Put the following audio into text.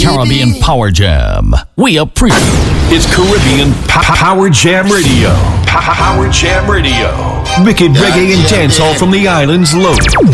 Caribbean Power Jam. We appreciate It's Caribbean Power Jam Radio. Power Jam Radio. Wicked reggae and dancehall from the islands loaded.